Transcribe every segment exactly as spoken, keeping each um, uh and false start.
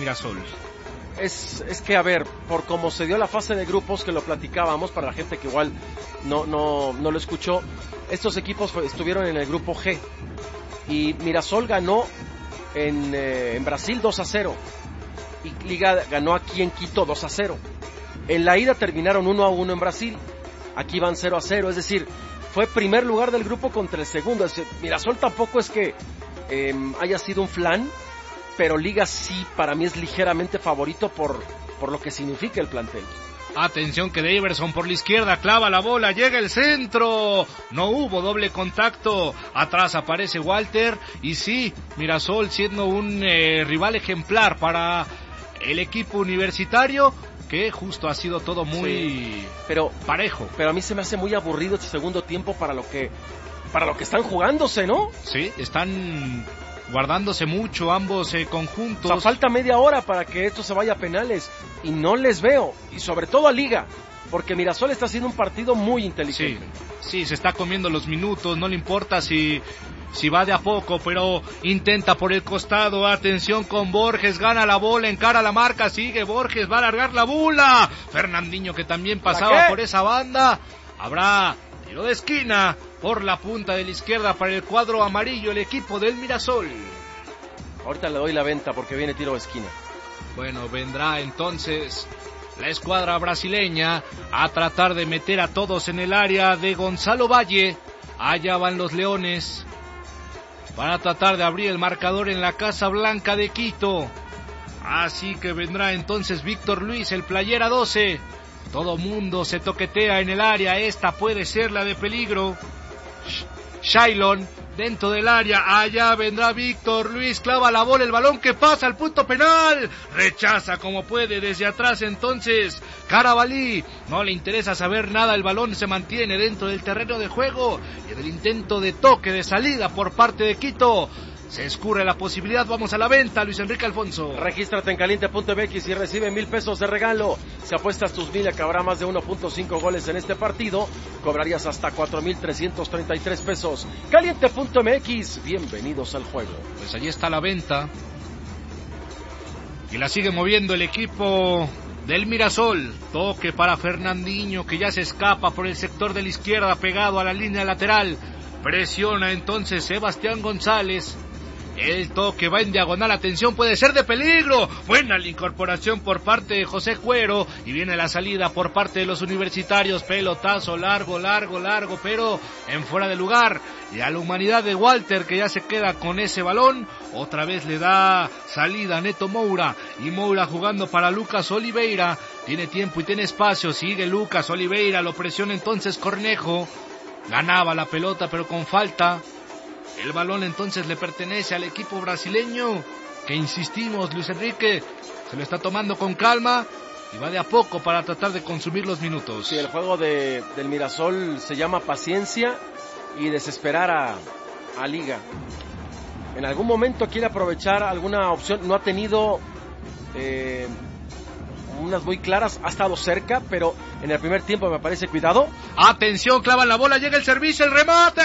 Mirasol. Es, es que, a ver, por cómo se dio la fase de grupos, que lo platicábamos, para la gente que igual no, no, no lo escuchó, estos equipos fue, estuvieron en el grupo G, y Mirasol ganó en, eh, en Brasil dos a cero, y Liga ganó aquí en Quito dos a cero. En la ida terminaron uno a uno en Brasil, aquí van cero a cero, es decir, fue primer lugar del grupo contra el segundo. Es decir, Mirasol tampoco es que eh, haya sido un flan, pero Liga sí, para mí es ligeramente favorito por, por lo que significa el plantel. Atención que Daverson por la izquierda clava la bola, llega el centro, no hubo doble contacto, atrás aparece Walter, y sí, Mirasol siendo un eh, rival ejemplar para el equipo universitario, que justo ha sido todo muy sí, pero, parejo. Pero a mí se me hace muy aburrido este segundo tiempo para lo que, para lo que están jugándose, ¿no? Sí, están guardándose mucho ambos eh, conjuntos. O sea, falta media hora para que esto se vaya a penales y no les veo, y sobre todo a Liga, porque Mirasol está haciendo un partido muy inteligente. Sí, sí, se está comiendo los minutos, no le importa si, si va de a poco, pero intenta por el costado. Atención con Borges, gana la bola, encara la marca, sigue Borges, va a largar la bola. Fernandinho, que también pasaba por esa banda, habrá tiro de esquina por la punta de la izquierda para el cuadro amarillo, el equipo del Mirasol. Ahorita le doy la venta porque viene tiro de esquina. Bueno, vendrá entonces la escuadra brasileña a tratar de meter a todos en el área de Gonzalo Valle. Allá van los Leones para tratar de abrir el marcador en la Casa Blanca de Quito. Así que vendrá entonces Víctor Luis, el playera doce. Todo mundo se toquetea en el área, esta puede ser la de peligro. Shailon dentro del área, allá vendrá Víctor Luis, clava la bola, el balón que pasa al punto penal, rechaza como puede desde atrás entonces Carabalí, no le interesa saber nada, el balón se mantiene dentro del terreno de juego y en el intento de toque de salida por parte de Quito se escurre la posibilidad. Vamos a la venta, Luis Enrique Alfonso. Regístrate en caliente punto m x y recibe mil pesos de regalo. Si apuestas tus mil, acabará más de uno punto cinco goles en este partido, cobrarías hasta cuatro mil trescientos treinta y tres pesos. caliente punto m x, bienvenidos al juego. Pues allí está la venta. Y la sigue moviendo el equipo del Mirasol. Toque para Fernandinho, que ya se escapa por el sector de la izquierda, pegado a la línea lateral. Presiona entonces Sebastián González. El toque va en diagonal, atención, puede ser de peligro. Buena la incorporación por parte de José Cuero. Y viene la salida por parte de los universitarios. Pelotazo largo, largo, largo, pero en fuera de lugar. Y a la humanidad de Walter, que ya se queda con ese balón. Otra vez le da salida a Neto Moura. Y Moura jugando para Lucas Oliveira. Tiene tiempo y tiene espacio. Sigue Lucas Oliveira, lo presiona entonces Cornejo. Ganaba la pelota pero con falta. El balón entonces le pertenece al equipo brasileño, que insistimos, Luis Enrique se lo está tomando con calma y va de a poco para tratar de consumir los minutos. Sí, el juego de, del Mirasol se llama paciencia y desesperar a, a Liga. En algún momento quiere aprovechar alguna opción, no ha tenido eh, unas muy claras, ha estado cerca, pero en el primer tiempo me parece, cuidado. Atención, clavan la bola, llega el servicio, el remate.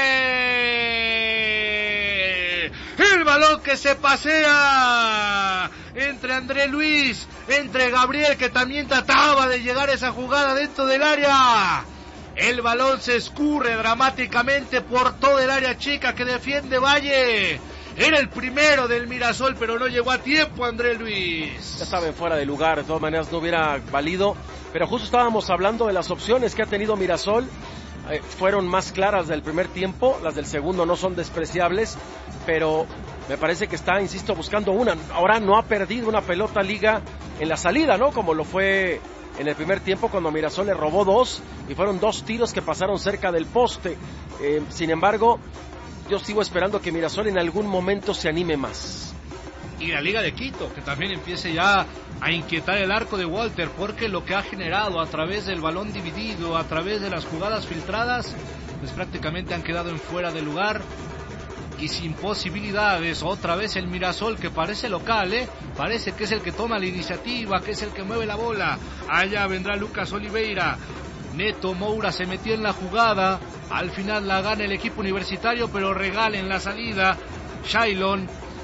El balón que se pasea entre André Luis, entre Gabriel, que también trataba de llegar a esa jugada dentro del área. El balón se escurre dramáticamente por todo el área chica que defiende Valle. Era el primero del Mirasol, pero no llegó a tiempo André Luis. Ya estaba fuera de lugar, de todas maneras no hubiera valido. Pero justo estábamos hablando de las opciones que ha tenido Mirasol. Eh, fueron más claras del primer tiempo, las del segundo no son despreciables, pero me parece que está, insisto, buscando una. Ahora no ha perdido una pelota Liga en la salida, ¿no? Como lo fue en el primer tiempo cuando Mirasol le robó dos y fueron dos tiros que pasaron cerca del poste. Eh, sin embargo, yo sigo esperando que Mirasol en algún momento se anime más. Y la Liga de Quito, que también empiece ya a inquietar el arco de Walter, porque lo que ha generado a través del balón dividido, a través de las jugadas filtradas, pues prácticamente han quedado en fuera de lugar y sin posibilidades. Otra vez el Mirasol, que parece local, ¿eh? Parece que es el que toma la iniciativa, que es el que mueve la bola. Allá vendrá Lucas Oliveira. Neto Moura se metió en la jugada, al final la gana el equipo universitario, pero regala en la salida Shailon.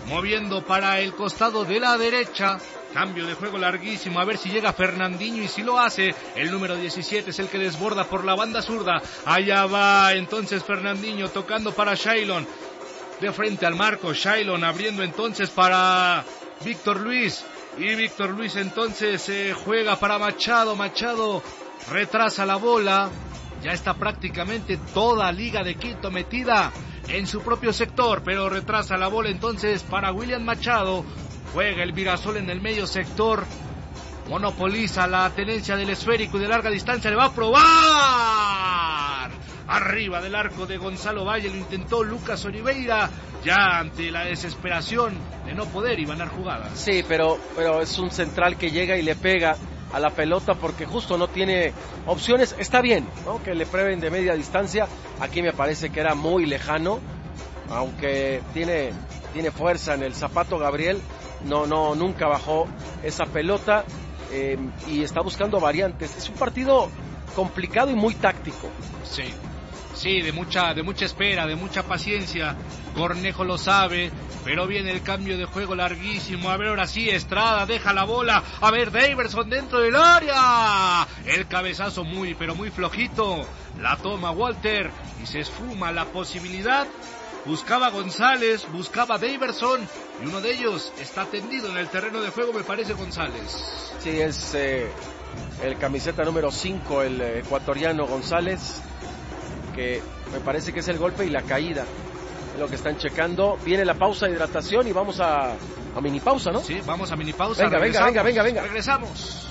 moviendo para el costado de la derecha. Cambio de juego larguísimo, a ver si llega Fernandinho, y si lo hace, el número diecisiete es el que desborda por la banda zurda. Allá va entonces Fernandinho tocando para Shailon, de frente al marco. Shailon abriendo entonces para Víctor Luis, y Víctor Luis entonces eh, juega para Machado. Machado retrasa la bola. Ya está prácticamente toda Liga de Quito metida en su propio sector, pero retrasa la bola entonces para William Machado. Juega el Mirasol en el medio sector, monopoliza la tenencia del esférico y de larga distancia, le va a probar. Arriba del arco de Gonzalo Valle, lo intentó Lucas Oliveira, ya ante la desesperación de no poder y ganar jugadas. Sí, pero, pero es un central que llega y le pega a la pelota porque justo no tiene opciones. Está bien, ¿no?, que le prueben de media distancia. Aquí me parece que era muy lejano, aunque tiene, tiene fuerza en el zapato Gabriel. No, no, nunca bajó esa pelota eh, y está buscando variantes. Es un partido complicado y muy táctico. Sí, sí, de mucha, de mucha espera, de mucha paciencia. Cornejo lo sabe, pero viene el cambio de juego larguísimo. A ver, ahora sí, Estrada deja la bola. A ver, Daverson dentro del área. El cabezazo muy, pero muy flojito. La toma Walter y se esfuma la posibilidad. Buscaba González, buscaba Daverson, y uno de ellos está tendido en el terreno de juego, me parece González. Sí, es eh, el camiseta número cinco, el ecuatoriano González, que me parece que es el golpe y la caída. Es lo que están checando. Viene la pausa de hidratación y vamos a, a mini pausa, ¿no? Sí, vamos a mini pausa. Venga, venga, venga, venga, venga. Regresamos.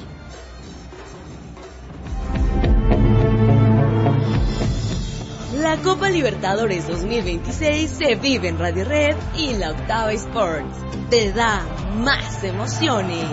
La Copa Libertadores dos mil veintiséis se vive en Radio Red y la Octava Sports. Te da más emociones.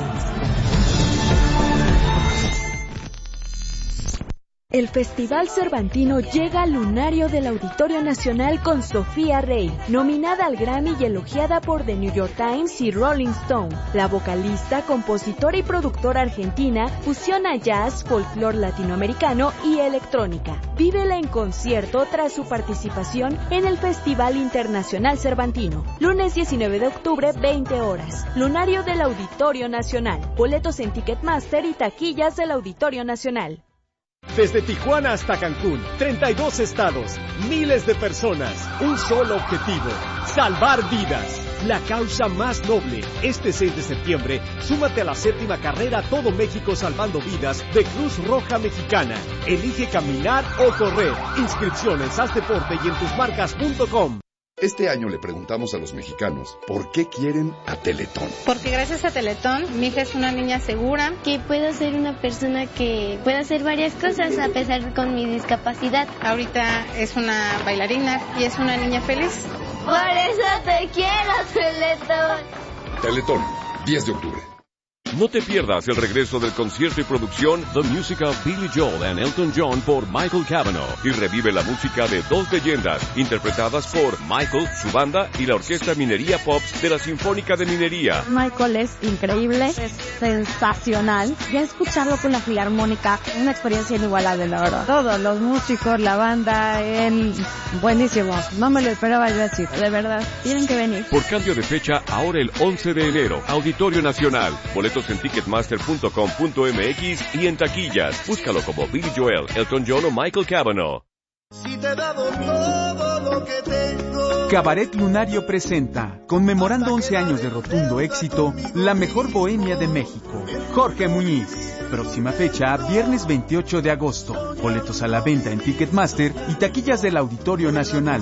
El Festival Cervantino llega al lunario del Auditorio Nacional con Sofía Rey, nominada al Grammy y elogiada por The New York Times y Rolling Stone. La vocalista, compositora y productora argentina fusiona jazz, folclore latinoamericano y electrónica. Vívela en concierto tras su participación en el Festival Internacional Cervantino. Lunes diecinueve de octubre, veinte horas. Lunario del Auditorio Nacional. Boletos en Ticketmaster y taquillas del Auditorio Nacional. Desde Tijuana hasta Cancún, treinta y dos estados, miles de personas, un solo objetivo, salvar vidas. La causa más noble. Este seis de septiembre, súmate a la séptima carrera Todo México Salvando Vidas de Cruz Roja Mexicana. Elige caminar o correr. Inscripciones, haz deporte y en tus marcas punto com. Este año le preguntamos a los mexicanos por qué quieren a Teletón. Porque gracias a Teletón, mi hija es una niña segura. Que puedo ser una persona que pueda hacer varias cosas a pesar con mi discapacidad. Ahorita es una bailarina y es una niña feliz. Por eso te quiero, Teletón. Teletón, diez de octubre. No te pierdas el regreso del concierto y producción The Music of Billy Joel and Elton John por Michael Cavanaugh y revive la música de dos leyendas interpretadas por Michael, su banda y la Orquesta Minería Pops de la Sinfónica de Minería. Michael es increíble, es sensacional. Ya escucharlo con la Filarmónica, una experiencia inigualable, la verdad. Todos los músicos, la banda, él, buenísimos. No me lo esperaba yo así, de verdad. Tienen que venir. Por cambio de fecha, ahora el once de enero, Auditorio Nacional. Boletos en ticketmaster punto com punto m x y en taquillas. Búscalo como Billy Joel, Elton John o Michael Cavanaugh. Si te he dado todo lo que tengo. Cabaret Lunario presenta, conmemorando once años de rotundo éxito, la mejor bohemia de México. Jorge Muñiz. Próxima fecha, viernes veintiocho de agosto. Boletos a la venta en Ticketmaster y taquillas del Auditorio Nacional.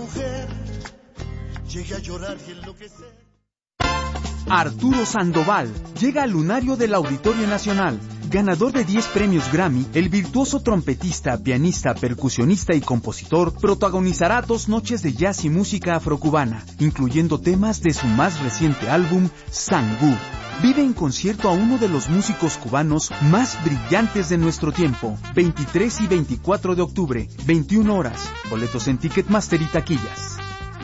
Arturo Sandoval llega al lunario del Auditorio Nacional. Ganador de diez premios Grammy, el virtuoso trompetista, pianista, percusionista y compositor protagonizará dos noches de jazz y música afrocubana, incluyendo temas de su más reciente álbum, Sangú. Vive en concierto a uno de los músicos cubanos más brillantes de nuestro tiempo. veintitrés y veinticuatro de octubre, veintiuna horas. Boletos en Ticketmaster y taquillas.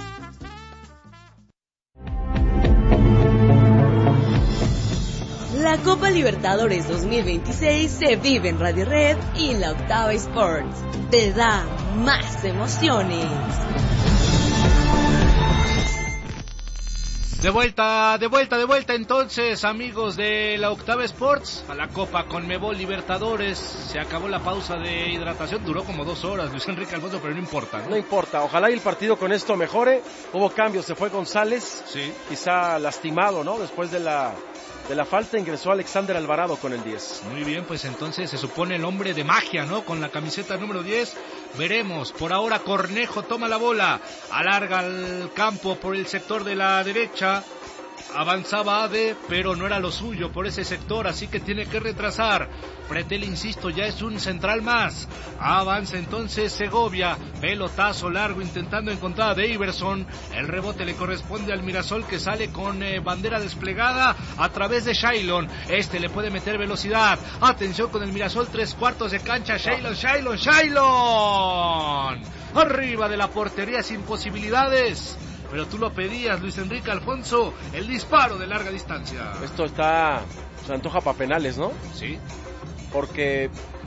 La Copa Libertadores dos mil veintiséis se vive en Radio Red y la Octava Sports. Te da más emociones. De vuelta, de vuelta, de vuelta entonces, amigos de la Octava Sports, a la Copa Conmebol Libertadores. Se acabó la pausa de hidratación, duró como dos horas, Luis Enrique Alfonso, pero no importa, ¿no? No importa, ojalá y el partido con esto mejore. Hubo cambios, se fue González, sí, quizá lastimado, ¿no? Después de la, de la falta ingresó Alexander Alvarado con el diez. Muy bien, pues entonces se supone el hombre de magia, ¿no? Con la camiseta número diez, veremos. Por ahora Cornejo toma la bola, alarga el campo por el sector de la derecha. Avanzaba Ade, pero no era lo suyo por ese sector, así que tiene que retrasar. Pretel, insisto, ya es un central más. Avanza entonces Segovia, pelotazo largo intentando encontrar a Daverson. El rebote le corresponde al Mirasol, que sale con eh, bandera desplegada a través de Shailon. Este le puede meter velocidad. Atención con el Mirasol, tres cuartos de cancha. Shailon, Shailon, Shailon. Arriba de la portería sin posibilidades. Pero tú lo pedías, Luis Enrique Alfonso, el disparo de larga distancia. Esto está, se antoja para penales, ¿no? Sí. Porque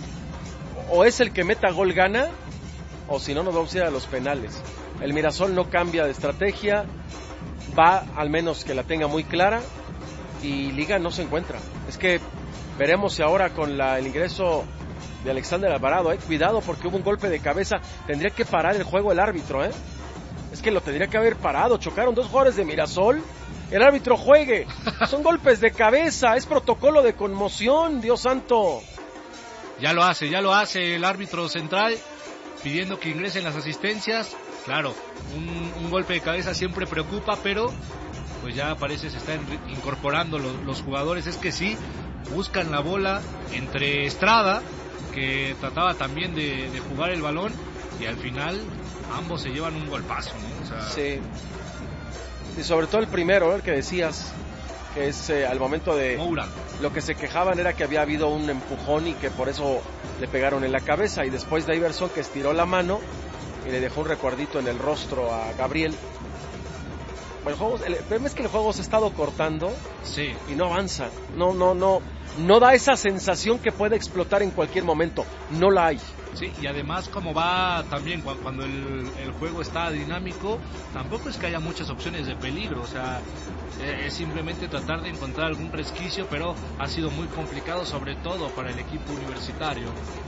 o es el que meta gol gana, o si no nos vamos a ir a los penales. El Mirasol no cambia de estrategia, va al menos que la tenga muy clara, y Liga no se encuentra. Es que veremos si ahora con la, el ingreso de Alexander Alvarado, eh, cuidado porque hubo un golpe de cabeza, tendría que parar el juego el árbitro, ¿eh? Es que lo tendría que haber parado, chocaron dos jugadores de Mirasol, el árbitro juegue, son golpes de cabeza, es protocolo de conmoción, Dios santo. Ya lo hace, ya lo hace el árbitro central, pidiendo que ingresen las asistencias. Claro, un, un golpe de cabeza siempre preocupa, pero pues ya parece se están incorporando los, los jugadores. Es que sí, buscan la bola entre Estrada, que trataba también de, de jugar el balón, y al final ambos se llevan un golpazo, ¿no? O sea... Sí. Y sobre todo el primero, el que decías, que es eh, al momento de... Moura. Lo que se quejaban era que había habido un empujón y que por eso le pegaron en la cabeza, y después Daverson, que estiró la mano y le dejó un recuerdito en el rostro a Gabriel. Bueno, el, juego, el problema es que el juego se ha estado cortando, sí, y no avanza, no, no, no, no da esa sensación que puede explotar en cualquier momento, no la hay. Sí, y además como va también cuando el, el juego está dinámico, tampoco es que haya muchas opciones de peligro, o sea, es simplemente tratar de encontrar algún resquicio, pero ha sido muy complicado, sobre todo para el equipo universitario.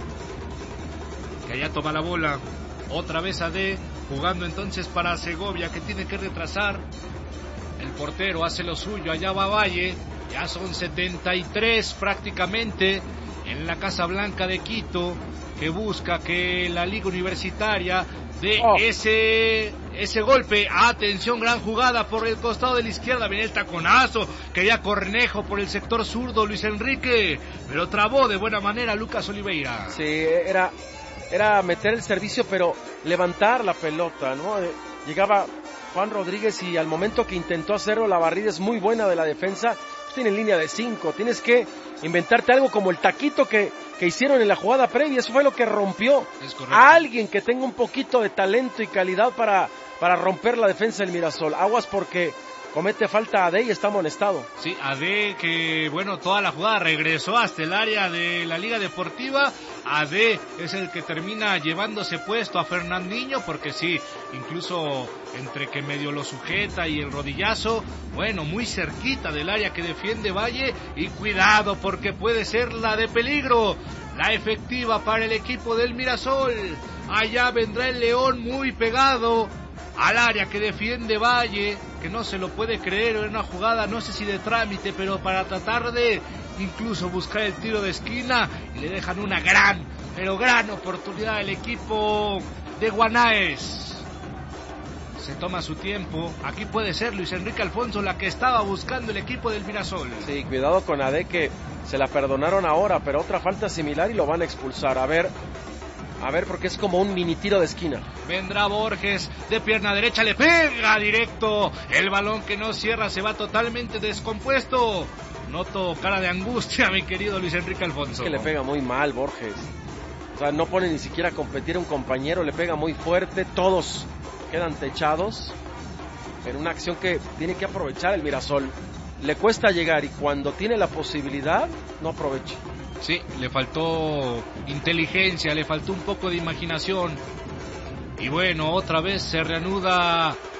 Que allá toma la bola, otra vez A D, jugando entonces para Segovia, que tiene que retrasar. El portero hace lo suyo, allá va Valle, ya son setenta y tres prácticamente en la Casa Blanca de Quito, que busca que la Liga Universitaria dé oh. ese ese golpe. Atención, gran jugada por el costado de la izquierda, viene el taconazo, quería Cornejo por el sector zurdo, Luis Enrique, pero trabó de buena manera Lucas Oliveira. Sí, era, era meter el servicio, pero levantar la pelota, ¿no? Llegaba Juan Rodríguez y al momento que intentó hacerlo, la barrida es muy buena de la defensa. Tiene línea de cinco, tienes que inventarte algo como el taquito que, que hicieron en la jugada previa, eso fue lo que rompió a alguien que tenga un poquito de talento y calidad para, para romper la defensa del Mirasol. Aguas porque comete falta A D y está amonestado. Sí, A D que, bueno, toda la jugada regresó hasta el área de la Liga Deportiva. A D es el que termina llevándose puesto a Fernandinho, porque sí, incluso entre que medio lo sujeta y el rodillazo, bueno, muy cerquita del área que defiende Valle, y cuidado porque puede ser la de peligro, la efectiva para el equipo del Mirasol. Allá vendrá el León muy pegado al área que defiende Valle, que no se lo puede creer, en una jugada no sé si de trámite, pero para tratar de incluso buscar el tiro de esquina, y le dejan una gran, pero gran oportunidad al equipo de Guanáez. Se toma su tiempo, aquí puede ser Luis Enrique Alfonso la que estaba buscando el equipo del Mirasol. Sí, cuidado con A D, que se la perdonaron ahora, pero otra falta similar y lo van a expulsar. A ver, a ver, porque es como un mini tiro de esquina. Vendrá Borges, de pierna derecha, le pega directo, el balón que no cierra, se va totalmente descompuesto. Noto cara de angustia, mi querido Luis Enrique Alfonso. Es que le pega muy mal Borges, o sea, no pone ni siquiera a competir a un compañero, le pega muy fuerte, todos quedan techados en una acción que tiene que aprovechar el Mirasol. Le cuesta llegar y cuando tiene la posibilidad no aprovecha. Sí, le faltó inteligencia, le faltó un poco de imaginación. Y bueno, otra vez se reanuda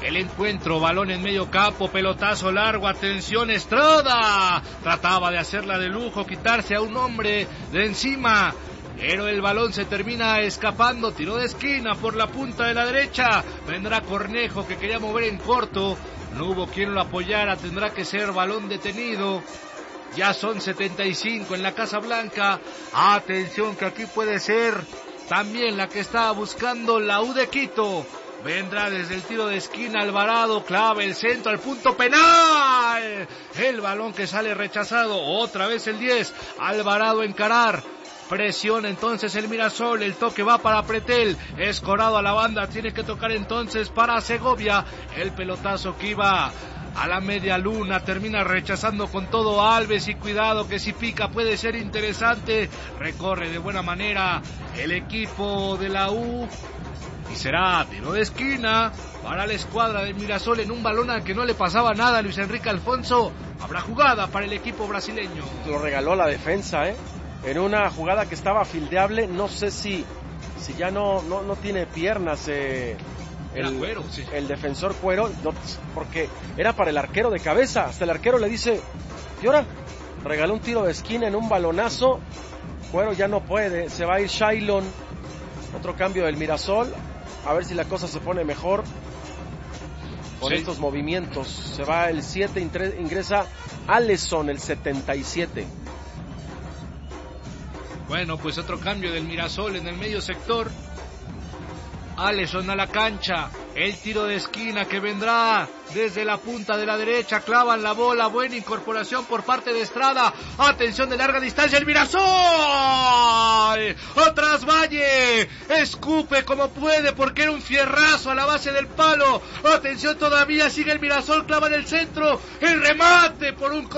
el encuentro, balón en medio campo, pelotazo largo, atención Estrada, trataba de hacerla de lujo, quitarse a un hombre de encima, pero el balón se termina escapando, tiro de esquina por la punta de la derecha, vendrá Cornejo que quería mover en corto, no hubo quien lo apoyara, tendrá que ser balón detenido. Ya son setenta y cinco en la Casa Blanca, atención que aquí puede ser también la que estaba buscando la U de Quito. Vendrá desde el tiro de esquina Alvarado, clava el centro al punto penal. El balón que sale rechazado, otra vez el diez, Alvarado encarar. Presiona entonces el Mirasol, el toque va para Pretel, escorado a la banda, tiene que tocar entonces para Segovia. El pelotazo que iba a la media luna, termina rechazando con todo Alves y cuidado que si pica puede ser interesante. Recorre de buena manera el equipo de la U. Y será tiro de esquina para la escuadra de Mirasol en un balón al que no le pasaba nada a Luis Enrique Alfonso. Habrá jugada para el equipo brasileño. Lo regaló la defensa, ¿eh? En una jugada que estaba fildeable, no sé si, si ya no, no, no tiene piernas eh, el, Cuero, sí. el defensor Cuero, no, porque era para el arquero de cabeza. Hasta el arquero le dice, ¿y ahora? Regaló un tiro de esquina en un balonazo. Cuero ya no puede, se va a ir Shailon. Otro cambio del Mirasol. A ver si la cosa se pone mejor con sí. estos movimientos. Se va el siete, ingresa Alisson, el setenta y siete. Bueno, pues otro cambio del Mirasol en el medio sector. Alisson a la cancha, el tiro de esquina que vendrá desde la punta de la derecha, clavan la bola, buena incorporación por parte de Estrada, atención de larga distancia el Mirasol, atrás Valle, escupe como puede porque era un fierrazo a la base del palo, atención todavía, sigue el Mirasol, clava en el centro, el remate por un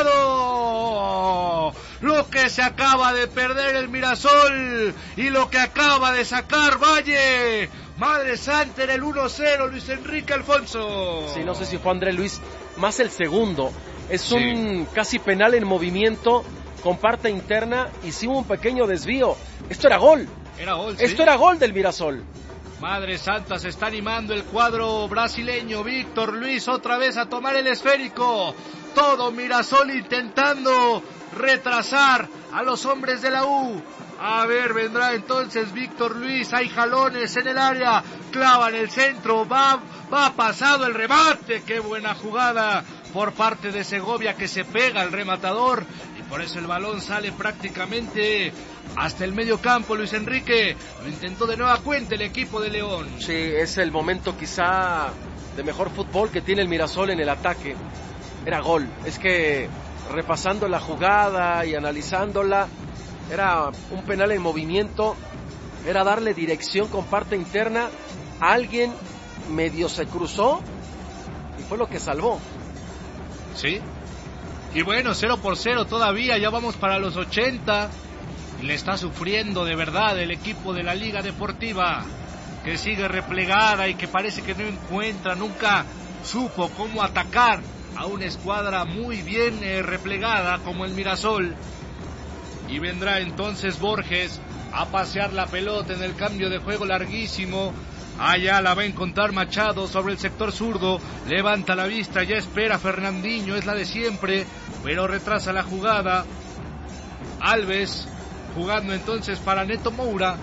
costado, lo que se acaba de perder el Mirasol y lo que acaba de sacar Valle. Madre santa, en el uno cero, Luis Enrique Alfonso. Sí, no sé si fue André Luis, más el segundo. Es sí. un casi penal en movimiento, con parte interna, y sí hubo un pequeño desvío. Esto era gol. Era gol, sí. Esto era gol del Mirasol. Madre santa, se está animando el cuadro brasileño. Víctor Luis otra vez a tomar el esférico. Todo Mirasol intentando retrasar a los hombres de la U. A ver, vendrá entonces Víctor Luis, hay jalones en el área, clava en el centro, va, va pasado el remate, qué buena jugada por parte de Segovia que se pega al rematador y por eso el balón sale prácticamente hasta el medio campo. Luis Enrique lo intentó de nueva cuenta el equipo de León. Sí, es el momento quizá de mejor fútbol que tiene el Mirasol en el ataque. Era gol, es que repasando la jugada y analizándola, era un penal en movimiento, era darle dirección con parte interna, alguien medio se cruzó y fue lo que salvó. Sí, y bueno, cero por cero todavía, ya vamos para los ochenta, y le está sufriendo de verdad el equipo de la Liga Deportiva, que sigue replegada y que parece que no encuentra, nunca supo cómo atacar a una escuadra muy bien eh, replegada como el Mirasol. Y vendrá entonces Borges a pasear la pelota en el cambio de juego larguísimo. Allá la va a encontrar Machado sobre el sector zurdo. Levanta la vista, ya espera Fernandinho, es la de siempre, pero retrasa la jugada. Alves jugando entonces para Neto Moura.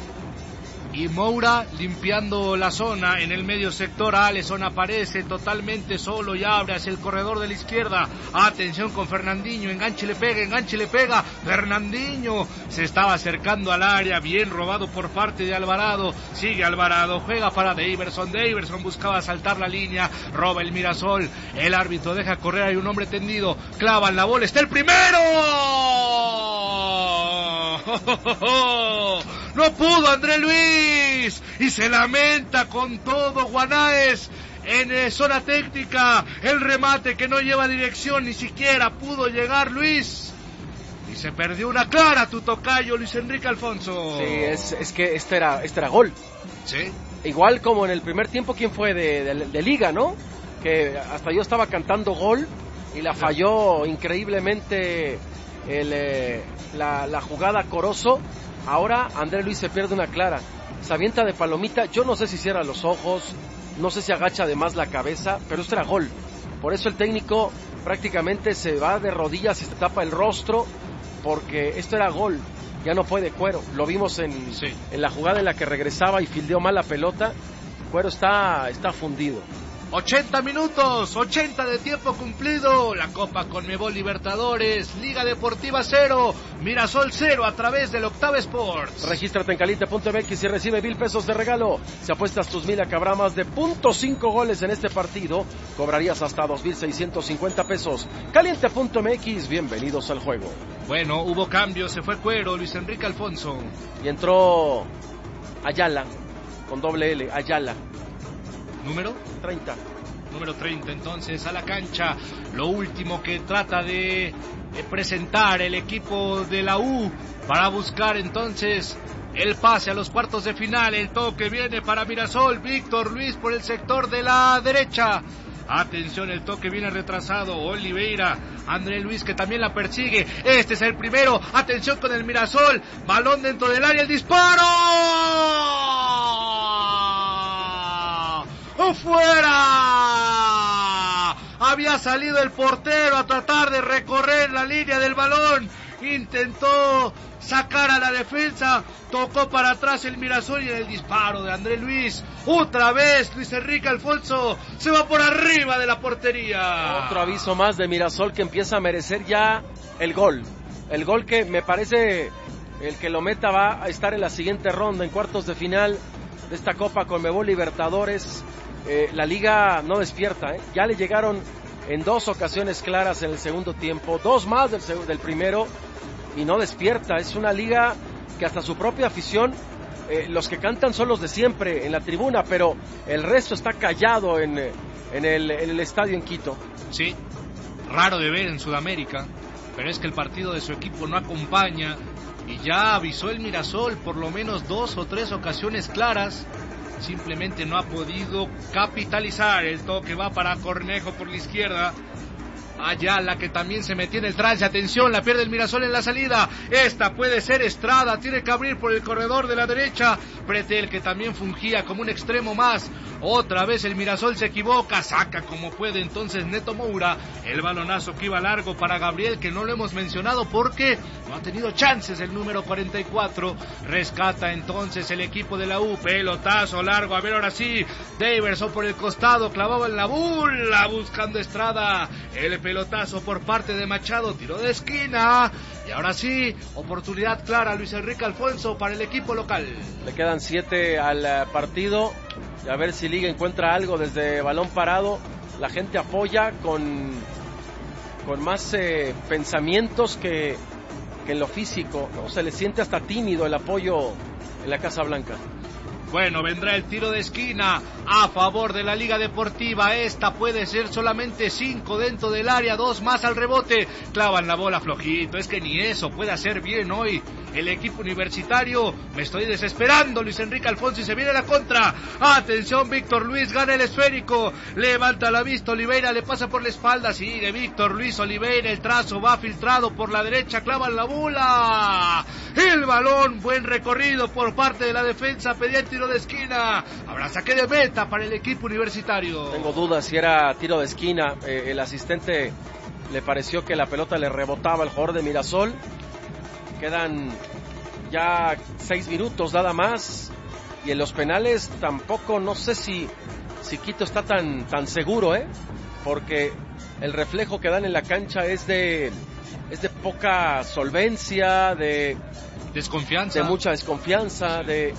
Y Moura limpiando la zona en el medio sector. Alisson aparece totalmente solo y abre hacia el corredor de la izquierda. Atención con Fernandinho, enganche le pega, enganche le pega. Fernandinho se estaba acercando al área, bien robado por parte de Alvarado. Sigue Alvarado, juega para Daverson. Daverson buscaba saltar la línea, roba el Mirasol. El árbitro deja correr, hay un hombre tendido. Clavan la bola, está el primero. No pudo André Luis y se lamenta con todo Guanáez en eh, zona técnica, el remate que no lleva dirección, ni siquiera pudo llegar Luis y se perdió una clara tu tocayo Luis Enrique Alfonso. Sí, es, es que este era, este era gol. Sí. Igual como en el primer tiempo, ¿quién fue de, de, de Liga, no? Que hasta yo estaba cantando gol y la falló increíblemente el, eh, la, la jugada Corozo. Ahora André Luis se pierde una clara, se avienta de palomita, yo no sé si cierra los ojos, no sé si agacha además la cabeza, pero esto era gol. Por eso el técnico prácticamente se va de rodillas y se tapa el rostro, porque esto era gol, ya no fue de Cuero. Lo vimos en, sí. en la jugada en la que regresaba y fildeó mal la pelota. Cuero está, está fundido. ochenta minutos, ochenta de tiempo cumplido. La Copa Conmebol Libertadores, Liga Deportiva cero, Mirasol cero a través del Octava Sports. Regístrate en caliente punto m x y recibe mil pesos de regalo. Si apuestas tus mil a que habrá más de punto cinco goles en este partido, cobrarías hasta dos mil seiscientos cincuenta pesos. caliente punto m x, bienvenidos al juego. Bueno, hubo cambios, se fue Cuero, Luis Enrique Alfonso. Y entró Ayala, con doble L, Ayala. ¿Número? treinta. Número treinta, entonces, a la cancha. Lo último que trata de, de presentar el equipo de la U para buscar entonces el pase a los cuartos de final. El toque viene para Mirasol. Víctor Luis por el sector de la derecha. Atención, el toque viene retrasado. Oliveira, André Luis que también la persigue. Este es el primero. Atención con el Mirasol. Balón dentro del área. El disparo. ¡Fuera! Había salido el portero a tratar de recorrer la línea del balón. Intentó sacar a la defensa. Tocó para atrás el Mirasol y el disparo de André Luis. Otra vez Luis Enrique Alfonso se va por arriba de la portería. Otro aviso más de Mirasol que empieza a merecer ya el gol. El gol que me parece el que lo meta va a estar en la siguiente ronda, en cuartos de final de esta Copa Conmebol Libertadores. Eh, la liga no despierta, ¿eh? Ya le llegaron en dos ocasiones claras en el segundo tiempo, dos más del, del primero, y no despierta. Es una liga que hasta su propia afición, eh, los que cantan son los de siempre en la tribuna, pero el resto está callado en, en, el, en el estadio en Quito. Sí, raro de ver en Sudamérica, pero es que el partido de su equipo no acompaña, y ya avisó el Mirasol por lo menos dos o tres ocasiones claras. Simplemente no ha podido capitalizar. El toque va para Cornejo por la izquierda. Ayala que también se metió en el trance. Atención, la pierde el Mirasol en la salida. Esta puede ser Estrada. Tiene que abrir por el corredor de la derecha. Pretel que también fungía como un extremo más. Otra vez el Mirasol se equivoca. Saca como puede entonces Neto Moura. El balonazo que iba largo para Gabriel, que no lo hemos mencionado porque no ha tenido chances el número cuarenta y cuatro. Rescata entonces el equipo de la U. Pelotazo largo. A ver ahora sí. Daverson por el costado. Clavaba en la bula buscando Estrada. El pelotazo por parte de Machado, tiro de esquina, y ahora sí, oportunidad clara Luis Enrique Alfonso para el equipo local. Le quedan siete al partido, y a ver si Liga encuentra algo desde balón parado. La gente apoya con, con más eh, pensamientos que, que en lo físico, ¿no? Se le siente hasta tímido el apoyo en la Casa Blanca. Bueno, vendrá el tiro de esquina a favor de la Liga Deportiva. Esta puede ser solamente cinco dentro del área, dos más al rebote. Clavan la bola flojito, es que ni eso puede hacer bien hoy el equipo universitario. Me estoy desesperando, Luis Enrique Alfonso, y se viene la contra. Atención, Víctor Luis gana el esférico. Levanta la vista, Oliveira le pasa por la espalda. Sigue Víctor Luis, Oliveira, el trazo va filtrado por la derecha, clavan la bola. El balón, buen recorrido por parte de la defensa, pedía el tiro de esquina. Habrá saque de meta para el equipo universitario. Tengo dudas si era tiro de esquina. Eh, el asistente le pareció que la pelota le rebotaba al jugador de Mirasol. Quedan ya seis minutos nada más. Y en los penales tampoco, no sé si, si Quito está tan, tan seguro, ¿eh? Porque el reflejo que dan en la cancha es de, es de poca solvencia, de desconfianza, de mucha desconfianza, de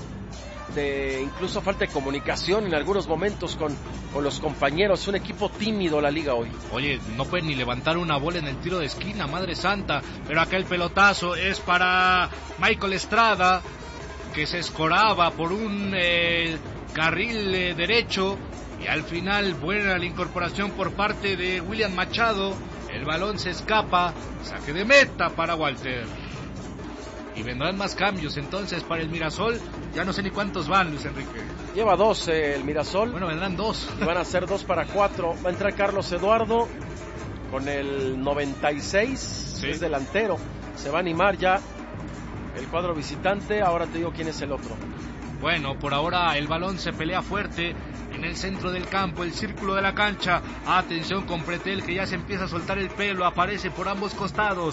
de incluso falta de comunicación en algunos momentos con, con los compañeros. Es un equipo tímido la liga hoy. Oye, no pueden ni levantar una bola en el tiro de esquina, madre santa. Pero acá el pelotazo es para Michael Estrada, que se escoraba por un eh, carril eh, derecho, y al final buena la incorporación por parte de William Machado. El balón se escapa, saque de meta para Walter. Y vendrán más cambios entonces para el Mirasol. Ya no sé ni cuántos van, Luis Enrique. Lleva dos eh, el Mirasol. Bueno, vendrán dos. Van a ser dos para cuatro. Va a entrar Carlos Eduardo con el noventa y seis. Sí. Es delantero. Se va a animar ya el cuadro visitante. Ahora te digo quién es el otro. Bueno, por ahora el balón se pelea fuerte En el centro del campo, el círculo de la cancha. Atención con Pretel, que ya se empieza a soltar el pelo, aparece por ambos costados.